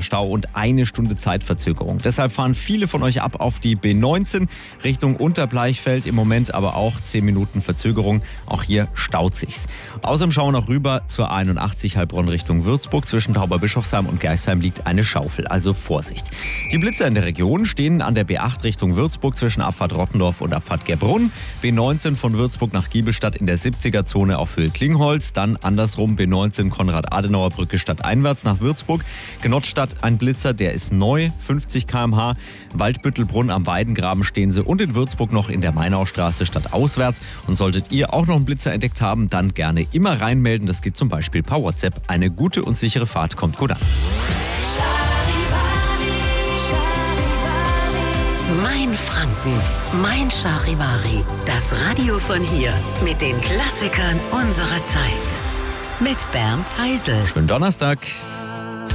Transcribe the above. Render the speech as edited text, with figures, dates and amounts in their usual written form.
Stau und 1 Stunde Zeitverzögerung. Deshalb fahren viele von euch ab auf die B19 Richtung Unterbleichfeld. Im Moment aber auch 10 Minuten Verzögerung. Auch hier staut sich's. Außerdem schauen wir noch rüber zur A81 Heilbronn Richtung Würzburg. Zwischen Tauberbischofsheim und Geisheim liegt eine Schaufel, also Vorsicht. Die Blitzer in der Region stehen an der B8 Richtung Würzburg zwischen Abfahrt Rottendorf und Abfahrt Gerbrunn. B19 von Würzburg nach Giebelstadt in der 70er-Zone auf Höhe Klingholz. Dann andersrum B19 Konrad-Adenauer-Brücke stadteinwärts nach Würzburg. Genottstadt ein Blitzer, der ist neu, 50 km/h. Waldbüttelbrunn am Weidengraben stehen sie und in Würzburg noch in der Mainaustraße stadtauswärts. Und solltet ihr auch noch einen Blitzer entdeckt haben, dann gerne immer reinmelden. Das geht zum Beispiel per WhatsApp. Eine gute und sichere Fahrt kommt gut an. Mein Franken, mein Charivari. Das Radio von hier mit den Klassikern unserer Zeit. Mit Bernd Heisel. Schönen Donnerstag.